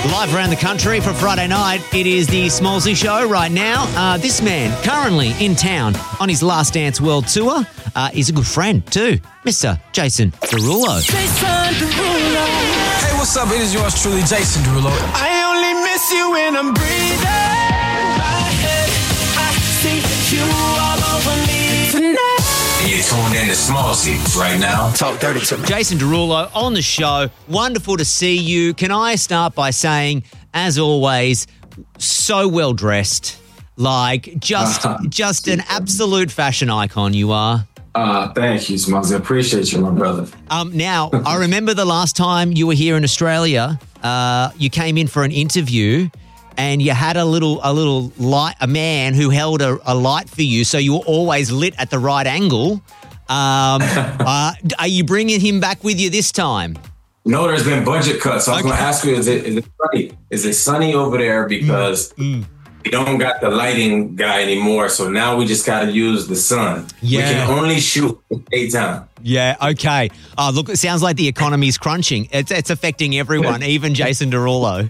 Live around the country for Friday night, it is the Smallsy Show right now. This man, currently in town on his Last Dance World Tour, is a good friend too, Mr. Jason Derulo. Hey, what's up? It is yours truly, Jason Derulo. I only miss you when I'm breathing. My head, I see you all over me tonight. And you're tuned in to Smallsy right now. Talk dirty to me. Jason Derulo on the show. Wonderful to see you. Can I start by saying, as always, so well dressed, like just an absolute fashion icon you are. Thank you, Smallsy. I appreciate you, my brother. Now, I remember the last time you were here in Australia, you came in for an interview and you had a little light, a man who held a light for you, so you were always lit at the right angle. Are you bringing him back with you this time? No, there's been budget cuts. So I was going to ask you, is it sunny? Is it sunny over there? Because we don't got the lighting guy anymore, so now we just got to use the sun. Yeah. We can only shoot daytime. Yeah, okay. Look, it sounds like the economy's crunching. It's affecting everyone, even Jason Derulo.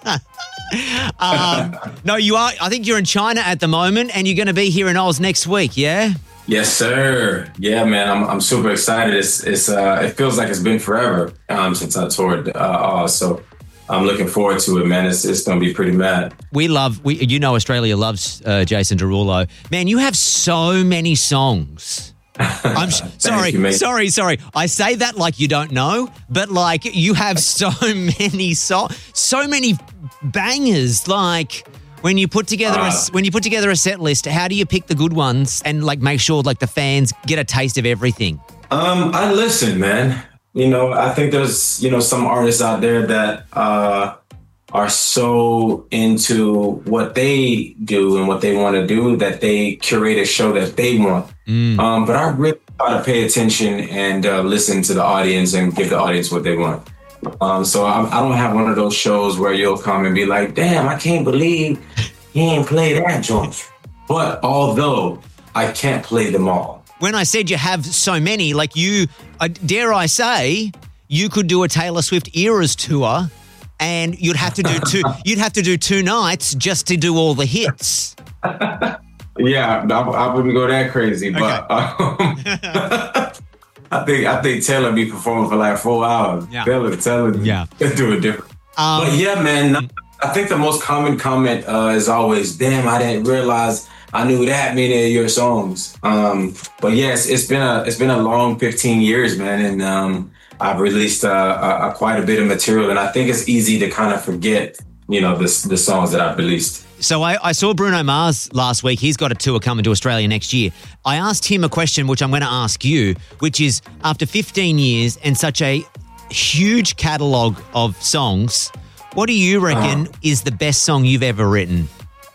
No, you are. I think you're in China at the moment, and you're going to be here in Oz next week, yeah? Yes, sir. Yeah, man, I'm super excited. It feels like it's been forever since I toured Oz, so I'm looking forward to it, man. It's going to be pretty mad. Australia loves Jason Derulo. Man, you have so many songs. I'm sorry. I say that like you don't know, but like you have so many so many bangers. Like when you put together a set list, how do you pick the good ones and like make sure like the fans get a taste of everything? I listen, man. I think there's some artists out there that are so into what they do and what they want to do that they curate a show that they want. But I really try to pay attention and listen to the audience and give the audience what they want. So I don't have one of those shows where you'll come and be like, damn, I can't believe he ain't play that joint. But although I can't play them all. When I said you have so many, like dare I say, you could do a Taylor Swift Eras tour and you'd have to do two nights just to do all the hits. Yeah, I wouldn't go that crazy, but I think Taylor be performing for like 4 hours. Yeah. Taylor, yeah, let's do it different. But yeah, man, I think the most common comment is always, "Damn, I didn't realize I knew that many of your songs." But yes, it's been a long 15 years, man, and I've released quite a bit of material, and I think it's easy to kind of forget, the songs that I've released. So I saw Bruno Mars last week. He's got a tour coming to Australia next year. I asked him a question, which I'm going to ask you, which is, after 15 years and such a huge catalogue of songs, what do you reckon is the best song you've ever written?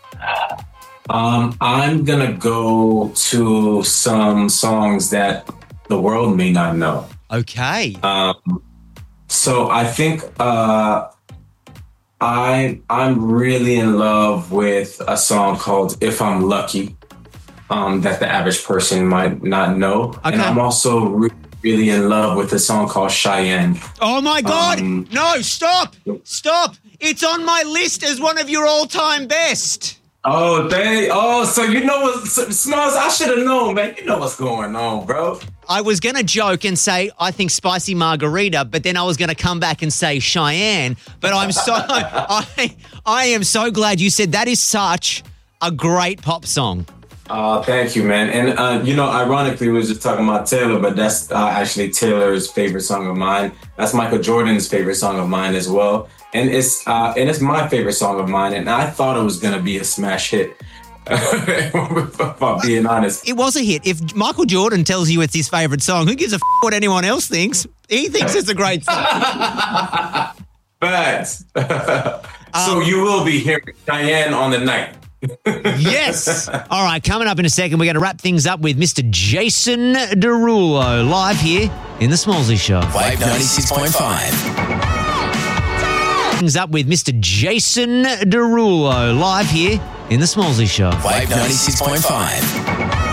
I'm going to go to some songs that the world may not know. Okay. So I think I'm really in love with a song called If I'm Lucky that the average person might not know. Okay. And I'm also really in love with a song called Cheyenne. Oh my God. No, stop. It's on my list as one of your all-time best. So you know what, Smalls, I should have known, man. You know what's going on, bro. I was going to joke and say, I think Spicy Margarita, but then I was going to come back and say Cheyenne. But I am so glad you said that is such a great pop song. Thank you, man. And, ironically, we were just talking about Taylor, but that's actually Taylor's favorite song of mine. That's Michael Jordan's favorite song of mine as well. And it's my favorite song of mine. And I thought it was going to be a smash hit. If I'm being honest. It was a hit. If Michael Jordan tells you it's his favorite song, who gives a what anyone else thinks? He thinks it's a great song. Facts. So you will be hearing Cheyenne on the night. Yes. All right, coming up in a second, we're going to wrap things up with Mr. Jason Derulo, live here in The Smallsy Show. Vibe 96.5. Things up with Mr. Jason Derulo, live here in The Smallsy Show. Vibe 96.5.